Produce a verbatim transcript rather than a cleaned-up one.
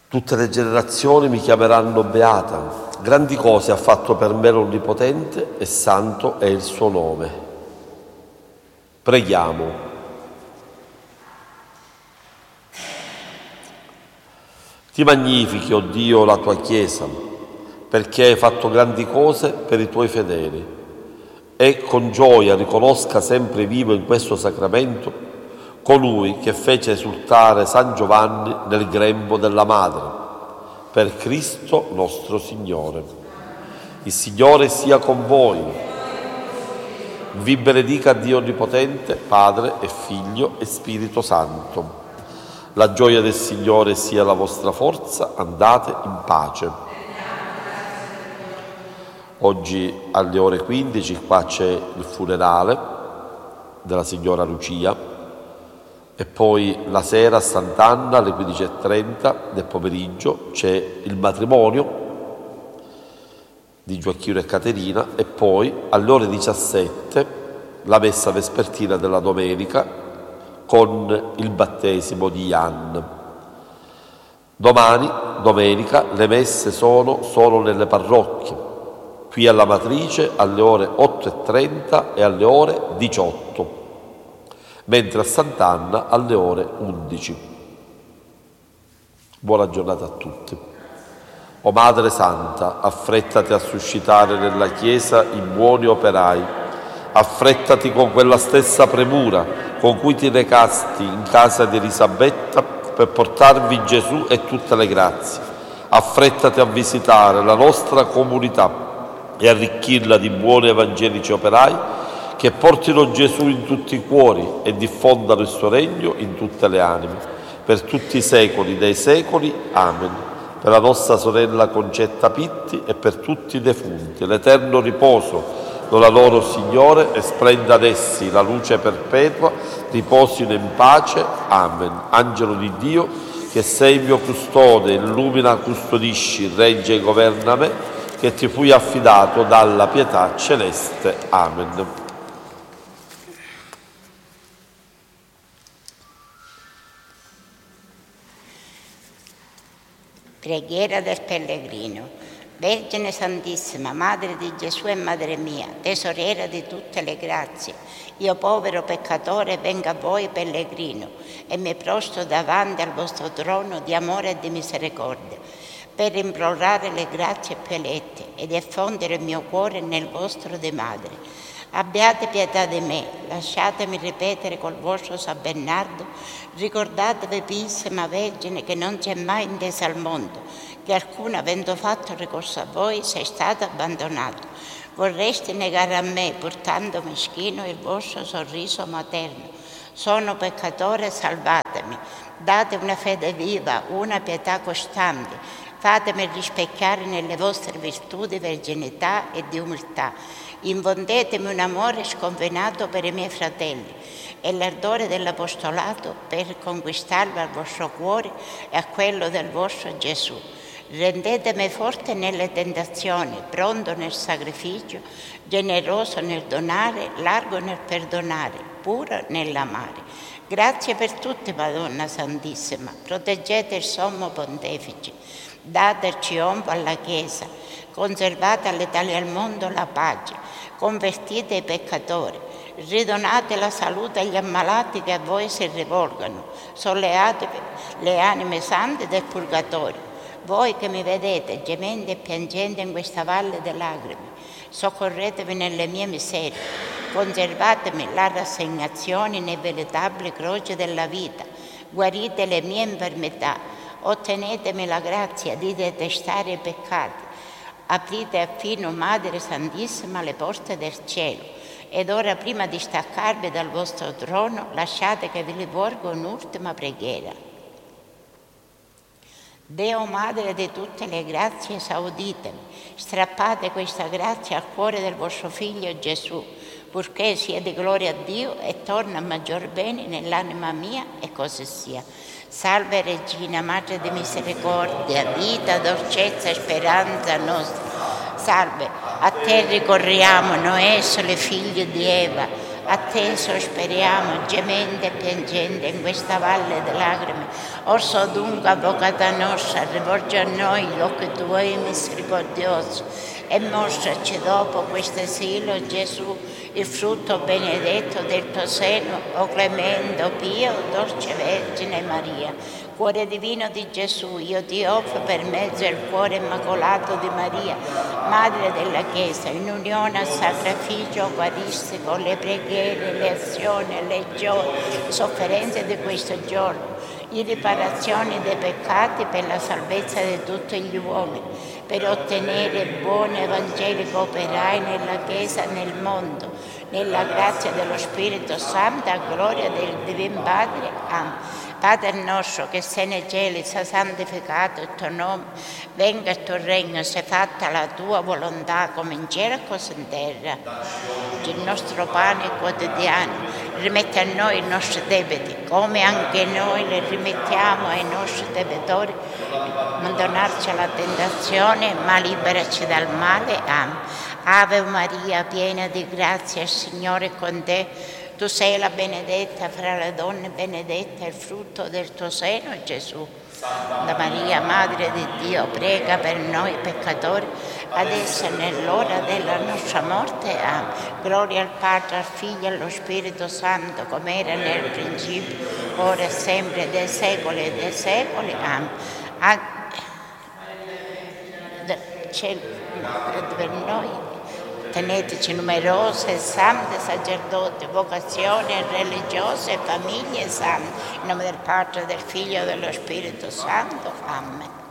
Tutte le generazioni mi chiameranno beata. Grandi cose ha fatto per me l'Onnipotente e santo è il suo nome. Preghiamo. Ti magnifichi, o Dio, la tua Chiesa, perché hai fatto grandi cose per i tuoi fedeli, e con gioia riconosca sempre vivo in questo sacramento colui che fece esultare San Giovanni nel grembo della Madre, per Cristo nostro Signore. Il Signore sia con voi. Vi benedica Dio Onnipotente, Padre e Figlio e Spirito Santo. La gioia del Signore sia la vostra forza, andate in pace. Oggi alle ore quindici qua c'è il funerale della signora Lucia e poi la sera a Sant'Anna alle quindici e trenta del pomeriggio c'è il matrimonio di Gioacchino e Caterina e poi alle ore diciassette la messa vespertina della domenica con il battesimo di Ian. Domani, domenica, le messe sono solo nelle parrocchie, qui alla Matrice alle ore otto e trenta e alle ore diciotto, mentre a Sant'Anna alle ore undici. Buona giornata a tutti. O Madre Santa, affrettati a suscitare nella Chiesa i buoni operai, affrettati con quella stessa premura con cui ti recasti in casa di Elisabetta per portarvi Gesù e tutte le grazie. Affrettati a visitare la nostra comunità e arricchirla di buoni evangelici operai che portino Gesù in tutti i cuori e diffondano il suo regno in tutte le anime, per tutti i secoli dei secoli. Amen. Per la nostra sorella Concetta Pitti e per tutti i defunti, l'eterno riposo dona loro, Signore, e splenda ad essi la luce perpetua, riposino in pace. Amen. Angelo di Dio, che sei il mio custode, illumina, custodisci, regge e governa me, che ti fui affidato dalla pietà celeste. Amen. Preghiera del pellegrino. Vergine Santissima, Madre di Gesù e Madre mia, tesoriera di tutte le grazie, io povero peccatore vengo a voi pellegrino e mi prostro davanti al vostro trono di amore e di misericordia, per implorare le grazie più elette e diffondere il mio cuore nel vostro di Madre. Abbiate pietà di me, lasciatemi ripetere col vostro San Bernardo, ricordatevi, Pissima Vergine, che non c'è mai intesa al mondo che alcuno, avendo fatto ricorso a voi, sia stato abbandonato. Vorreste negare a me, portando meschino, il vostro sorriso materno. Sono peccatore, salvatemi. Date una fede viva, una pietà costante. Fatemi rispecchiare nelle vostre virtù di verginità e di umiltà. Infondetemi un amore sconfinato per i miei fratelli e l'ardore dell'apostolato per conquistarlo al vostro cuore e a quello del vostro Gesù. Rendetemi forte nelle tentazioni, pronto nel sacrificio, generoso nel donare, largo nel perdonare, puro nell'amare. Grazie per tutti, Madonna Santissima. Proteggete il sommo Pontefice. Date il trionfo alla Chiesa. Conservate all'Italia e al mondo la pace. Convertite i peccatori. Ridonate la salute agli ammalati che a voi si rivolgono. Sollevatevi le anime sante del purgatorio. Voi che mi vedete gemendo e piangendo in questa valle di lacrime, soccorretemi nelle mie miserie, conservatemi la rassegnazione inevitabile croce della vita, guarite le mie infermità, ottenetemi la grazia di detestare i peccati, aprite affino, Madre Santissima, le porte del cielo, ed ora, prima di staccarvi dal vostro trono, lasciate che vi rivolgo un'ultima preghiera. Deo Madre di tutte le grazie, esauditemi, strappate questa grazia al cuore del vostro Figlio Gesù, purché sia di gloria a Dio e torna a maggior bene nell'anima mia, e così sia. Salve Regina, Madre di misericordia, vita, dolcezza e speranza nostra. Salve, a te ricorriamo, noi esole figli di Eva, a te sospiriamo, gemendo e piangendo in questa valle di lacrime. Orso dunque, avvocata nostra, rivolgi a noi gli occhi tuoi misericordiosi e mostraci dopo questo esilo, Gesù, il frutto benedetto del tuo seno, o clemente, o pio, dolce Vergine Maria. Cuore divino di Gesù, io ti offro per mezzo del cuore immacolato di Maria, Madre della Chiesa, in unione al sacrificio eucaristico, le preghiere, le azioni, le gioie, le sofferenze di questo giorno, in riparazione dei peccati per la salvezza di tutti gli uomini, per ottenere buoni evangelico operai nella Chiesa e nel mondo, nella grazia dello Spirito Santo, a gloria del Divino Padre. Amen. Padre nostro che sei nei cieli, sia santificato il tuo nome, venga il tuo regno, sia fatta la tua volontà come in cielo e così in terra. Il nostro pane quotidiano, rimetti a noi i nostri debiti, come anche noi li rimettiamo ai nostri debitori, non donarci alla tentazione, ma liberaci dal male. Amen. Ave Maria, piena di grazia, il Signore è con te. Tu sei la benedetta fra le donne, benedetta il frutto del tuo seno, Gesù. Santa Maria, Madre di Dio, prega per noi peccatori, adesso e nell'ora della nostra morte. Amen. Gloria al Padre, al Figlio e allo Spirito Santo, come era nel principio, ora e sempre, dei secoli e dei secoli. Amen. Cielo per noi. Teneteci numerose, sante, sacerdoti, vocazioni religiose, famiglie sante. In nome del Padre, del Figlio e dello Spirito Santo. Amen.